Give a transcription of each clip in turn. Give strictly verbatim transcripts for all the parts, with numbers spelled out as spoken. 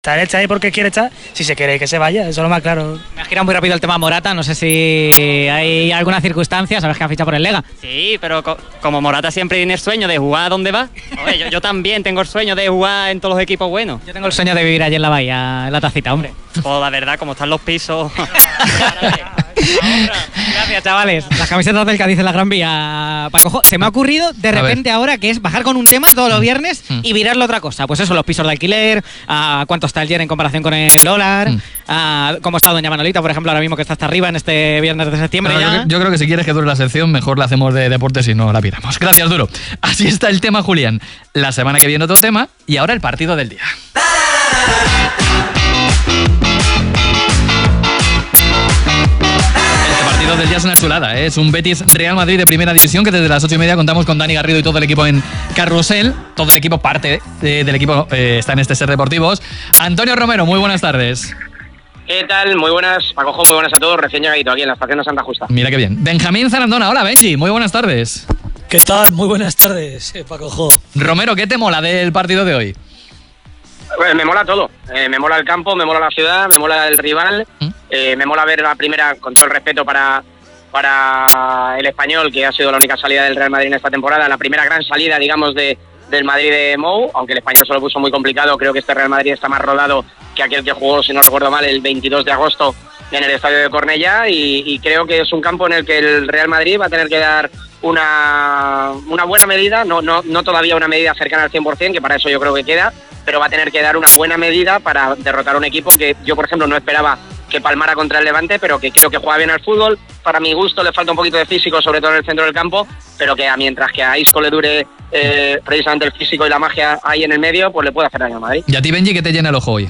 Está hecha ahí porque quiere estar, si se quiere que se vaya, eso es lo más claro. Me ha girado muy rápido el tema Morata, no sé si hay alguna circunstancia, sabes que ha fichado por el Lega. Sí, pero co como Morata siempre tiene el sueño de jugar a donde va, oye, yo, yo también tengo el sueño de jugar en todos los equipos buenos. Yo tengo el sueño de vivir allí en la bahía, en la Tacita, hombre. Pues la verdad, como están los pisos... Gracias, chavales. Las camisetas del Cádiz en la Gran Vía. Paco, se me ha ocurrido de repente ahora que es bajar con un tema todos los viernes Mm. y virarlo a otra cosa. Pues eso, los pisos de alquiler, a cuánto está el yen en comparación con el dólar, Mm. a cómo está Doña Manolita, por ejemplo, ahora mismo que está hasta arriba en este viernes de septiembre. Pero ya. yo, yo creo que si quieres que dure la sección, mejor la hacemos de deportes y no la piramos. Gracias, Duro. Así está el tema, Julián. La semana que viene otro tema y ahora el partido del día. El partido del día es una chulada, ¿eh? Es un Betis Real Madrid de primera división que desde las ocho y media contamos con Dani Garrido y todo el equipo en Carrusel. Todo el equipo, parte de, del equipo, eh, está en este Ser Deportivos. Antonio Romero, muy buenas tardes. ¿Qué tal? Muy buenas, Paco, muy buenas a todos, recién llegadito aquí en la estación de Santa Justa. Mira qué bien. Benjamín Zarandona, hola Benji, muy buenas tardes. ¿Qué tal? Muy buenas tardes, eh, Paco Jo. Romero, ¿qué te mola del partido de hoy? Pues me mola todo, eh, me mola el campo, me mola la ciudad, me mola el rival, ¿Mm? eh, me mola ver la primera, con todo el respeto para, para el Español, que ha sido la única salida del Real Madrid en esta temporada, la primera gran salida, digamos, de, del Madrid de Mou, aunque el Español se lo puso muy complicado, creo que este Real Madrid está más rodado que aquel que jugó, si no recuerdo mal, el veintidós de agosto en el estadio de Cornellá, y, y creo que es un campo en el que el Real Madrid va a tener que dar una, una buena medida, no, no, no todavía una medida cercana al cien por cien, que para eso yo creo que queda, pero va a tener que dar una buena medida para derrotar a un equipo que yo, por ejemplo, no esperaba que palmara contra el Levante, pero que creo que juega bien al fútbol. Para mi gusto le falta un poquito de físico, sobre todo en el centro del campo, pero que a, mientras que a Isco le dure eh, precisamente el físico y la magia ahí en el medio, pues le puede hacer daño a Madrid. Y a ti, Benji, ¿qué te llena el ojo hoy?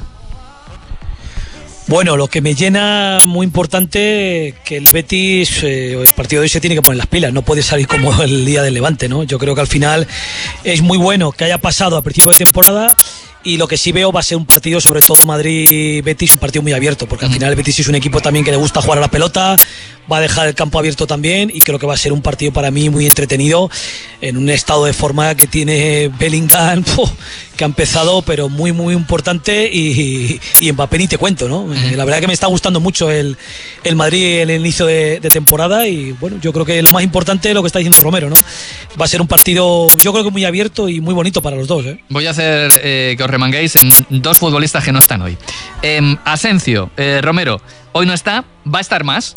Bueno, lo que me llena muy importante, que el Betis, eh, el partido de hoy se tiene que poner las pilas, no puede salir como el día del Levante, ¿no? Yo creo que al final es muy bueno que haya pasado a principio de temporada, y lo que sí veo va a ser un partido, sobre todo Madrid-Betis, un partido muy abierto, porque al final el Betis es un equipo también que le gusta jugar a la pelota, va a dejar el campo abierto también, y creo que va a ser un partido para mí muy entretenido, en un estado de forma que tiene Bellingham, que ha empezado, pero muy, muy importante, y, y Mbappé ni te cuento, ¿no? Uh-huh. La verdad que me está gustando mucho el, el Madrid en el inicio de, de temporada, y bueno, yo creo que lo más importante es lo que está diciendo Romero, ¿no? Va a ser un partido, yo creo que muy abierto y muy bonito para los dos, ¿eh? Voy a hacer eh, que os remanguéis en dos futbolistas que no están hoy. Eh, Asensio, eh, Romero, hoy no está, ¿va a estar más?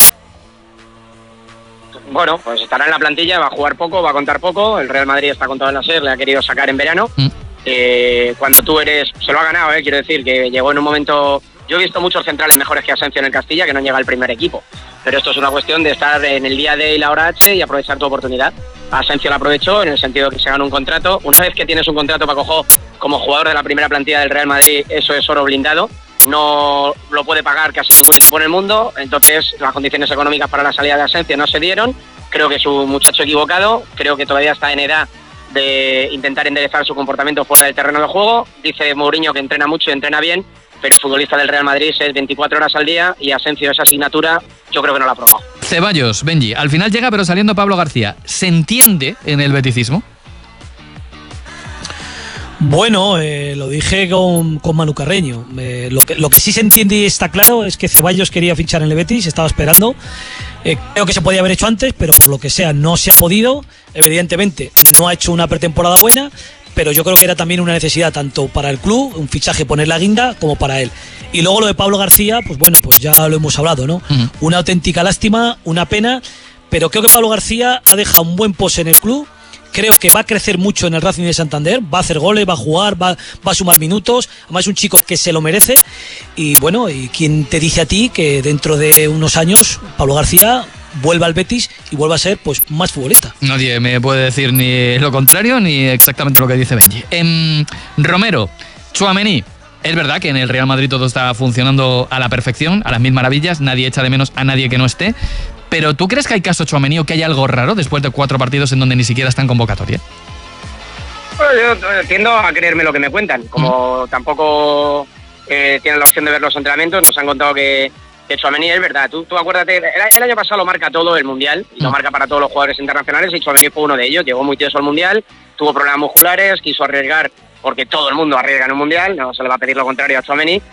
Bueno, pues estará en la plantilla, va a jugar poco, va a contar poco, el Real Madrid está contado en la S E R, le ha querido sacar en verano. Mm. Eh, cuando tú eres, se lo ha ganado, eh, quiero decir, que llegó en un momento... Yo he visto muchos centrales mejores que Asensio en el Castilla que no llega al primer equipo, pero esto es una cuestión de estar en el día D y la hora H y aprovechar tu oportunidad. Asensio la aprovechó en el sentido que se ganó un contrato. Una vez que tienes un contrato, Paco Jo, como jugador de la primera plantilla del Real Madrid, eso es oro blindado, no lo puede pagar casi ningún equipo en el mundo, entonces las condiciones económicas para la salida de Asensio no se dieron. Creo que es un muchacho equivocado, creo que todavía está en edad de intentar enderezar su comportamiento fuera del terreno de juego. Dice Mourinho que entrena mucho y entrena bien, pero el futbolista del Real Madrid es veinticuatro horas al día, y Asensio esa asignatura yo creo que no la ha probado. Ceballos, Benji, al final llega pero saliendo Pablo García. ¿Se entiende en el beticismo? Bueno, eh, lo dije con, con Manu Carreño. Eh, lo, que, lo que sí se entiende y está claro es que Ceballos quería fichar en el Betis, estaba esperando. Eh, creo que se podía haber hecho antes, pero por lo que sea no se ha podido. Evidentemente no ha hecho una pretemporada buena, pero yo creo que era también una necesidad tanto para el club, un fichaje, poner la guinda, como para él. Y luego lo de Pablo García, pues bueno, pues ya lo hemos hablado, ¿no? Uh-huh. Una auténtica lástima, una pena, pero creo que Pablo García ha dejado un buen pose en el club. Creo que va a crecer mucho en el Racing de Santander, va a hacer goles, va a jugar, va, va a sumar minutos. Además es un chico que se lo merece. Y bueno, ¿y quién te dice a ti que dentro de unos años Pablo García vuelva al Betis y vuelva a ser pues más futbolista? Nadie me puede decir ni lo contrario ni exactamente lo que dice Benji. Eh, Romero, Tchouaméni, es verdad que en el Real Madrid todo está funcionando a la perfección, a las mil maravillas, nadie echa de menos a nadie que no esté. Pero ¿tú crees que hay caso Tchouaméni o que hay algo raro después de cuatro partidos en donde ni siquiera está en convocatoria? Bueno, yo tiendo a creerme lo que me cuentan. Como mm. tampoco eh, tienen la opción de ver los entrenamientos, nos han contado que, que Tchouaméni es verdad. Tú, tú acuérdate, el, el año pasado lo marca todo el Mundial, y mm. lo marca para todos los jugadores internacionales, y Tchouaméni fue uno de ellos. Llegó muy tieso al Mundial, tuvo problemas musculares, quiso arriesgar, porque todo el mundo arriesga en un Mundial, no se le va a pedir lo contrario a Tchouaméni,